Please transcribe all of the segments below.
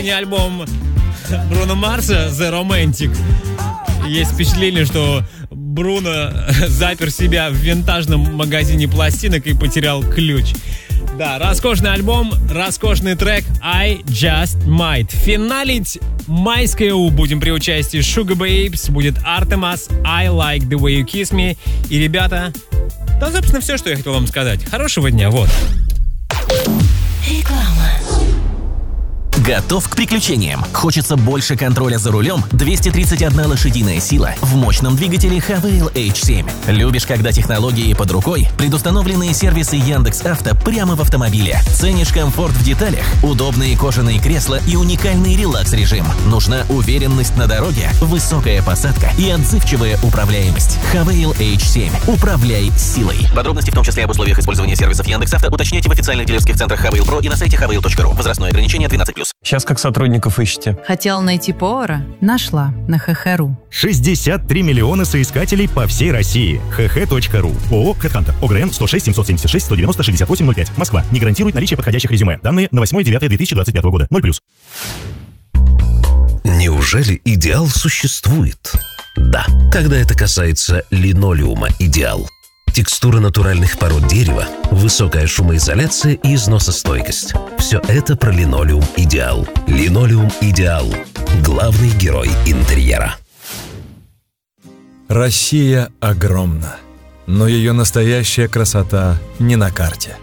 альбом Бруно Марса «The Romantic». Есть впечатление, что Бруно запер себя в винтажном магазине пластинок и потерял ключ. Да, роскошный альбом, роскошный трек «I Just Might». Финалить майское У будем при участии Sugar Babes, будет Artemas, «I Like The Way You Kiss Me». И, ребята, да, собственно, все, что я хотел вам сказать. Хорошего дня, вот. Реклама. Готов к приключениям? Хочется больше контроля за рулем? 231 лошадиная сила в мощном двигателе Havail H7. Любишь, когда технологии под рукой? Предустановленные сервисы Яндекс.Авто прямо в автомобиле. Ценишь комфорт в деталях? Удобные кожаные кресла и уникальный релакс-режим. Нужна уверенность на дороге? Высокая посадка и отзывчивая управляемость. Havail H7. Управляй силой. Подробности, в том числе об условиях использования сервисов Яндекс.Авто, уточняйте в официальных дилерских центрах Havail Pro и на сайте havail.ru. Возрастное ограничение 12+. Сейчас как сотрудников ищете? Хотела найти повара? Нашла на ХХ.ру. 63 миллиона соискателей по всей России. hh.ru. ООО «Хэдхантер». ОГРН 106 776 190 6805. Москва. Не гарантирует наличие подходящих резюме. Данные на 8.9.2025 года. 0+. Неужели идеал существует? Да, когда это касается линолеума «Идеал». Текстура натуральных пород дерева, высокая шумоизоляция и износостойкость. Все это про линолеум «Идеал». Линолеум «Идеал». Главный герой интерьера. Россия огромна, но ее настоящая красота не на карте.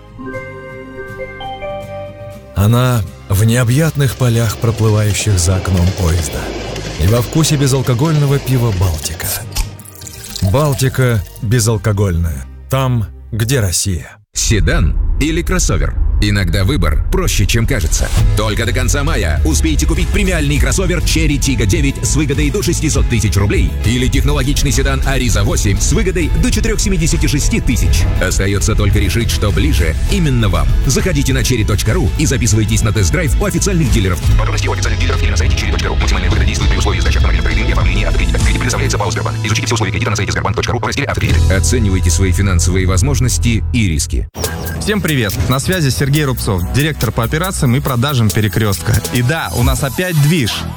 Она в необъятных полях, проплывающих за окном поезда, и во вкусе безалкогольного пива «Балтика». Балтика безалкогольная. Там, где Россия. Седан или кроссовер? Иногда выбор проще, чем кажется. Только до конца мая успейте купить премиальный кроссовер Cherry Tiggo 9 с выгодой до 600 тысяч рублей или технологичный седан Ariza 8 с выгодой до 476 тысяч. Остается только решить, что ближе именно вам. Заходите на cherry.ru и записывайтесь на тест-драйв у официальных дилеров. Подробности у официальных дилеров или на сайте cherry.ru. Максимальная выгода действует при условии сдачи автомобиля в трейдинг и оформления автокредита. Кредит предоставляется ПАО «Сбербанк». Изучите все условия кредита на сайте sberbank.ru в разделе «Автокредит». Оценивайте свои финансовые возможности и риски. Всем привет! На связи Сергей Рубцов, директор по операциям и продажам «Перекрестка». И да, у нас опять движ.